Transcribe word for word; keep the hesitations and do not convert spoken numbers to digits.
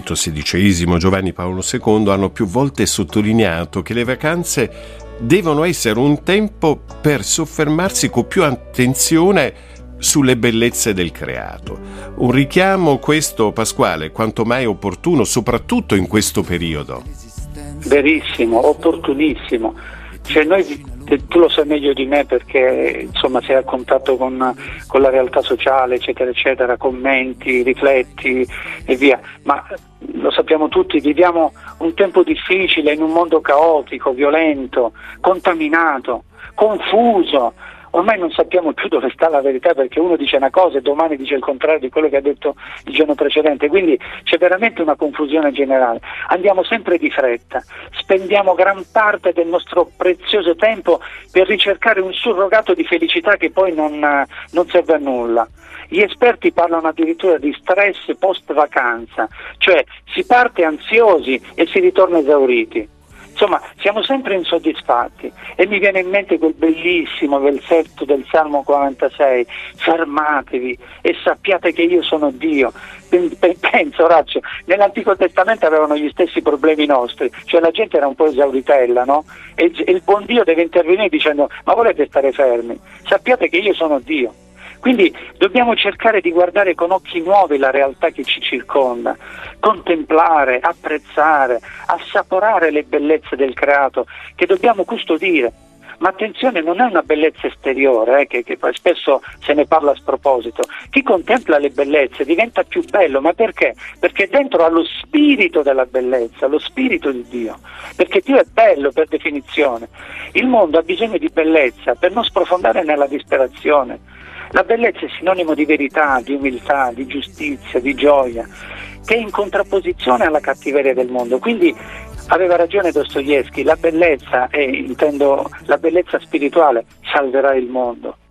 Benedetto sedicesimo, Giovanni Paolo secondo hanno più volte sottolineato che le vacanze devono essere un tempo per soffermarsi con più attenzione sulle bellezze del creato. Un richiamo questo, Pasquale, quanto mai opportuno, soprattutto in questo periodo. Verissimo, opportunissimo. Cioè noi, tu lo sai meglio di me perché insomma sei a contatto con, con la realtà sociale, eccetera eccetera, commenti, rifletti e via, ma lo sappiamo tutti, viviamo un tempo difficile in un mondo caotico, violento, contaminato, confuso. Ormai non sappiamo più dove sta la verità, perché uno dice una cosa e domani dice il contrario di quello che ha detto il giorno precedente, quindi c'è veramente una confusione generale. Andiamo sempre di fretta, spendiamo gran parte del nostro prezioso tempo per ricercare un surrogato di felicità che poi non, non serve a nulla. Gli esperti parlano addirittura di stress post vacanza, cioè si parte ansiosi e si ritorna esauriti. Insomma, siamo sempre insoddisfatti e mi viene in mente quel bellissimo versetto del Salmo quarantasei: fermatevi e sappiate che io sono Dio. Penso, Orazio, nell'Antico Testamento avevano gli stessi problemi nostri, cioè la gente era un po' esauritella, no? E il buon Dio deve intervenire dicendo: ma volete stare fermi? Sappiate che io sono Dio. Quindi dobbiamo cercare di guardare con occhi nuovi la realtà che ci circonda, contemplare, apprezzare, assaporare le bellezze del creato che dobbiamo custodire. Ma attenzione, non è una bellezza esteriore, eh, che, che spesso se ne parla a sproposito. Chi contempla le bellezze diventa più bello, ma perché? Perché dentro ha lo spirito della bellezza, lo spirito di Dio, perché Dio è bello per definizione. Il mondo ha bisogno di bellezza per non sprofondare nella disperazione. La bellezza è sinonimo di verità, di umiltà, di giustizia, di gioia, che è in contrapposizione alla cattiveria del mondo. Quindi aveva ragione Dostoevskij, la bellezza, e intendo la bellezza spirituale, salverà il mondo.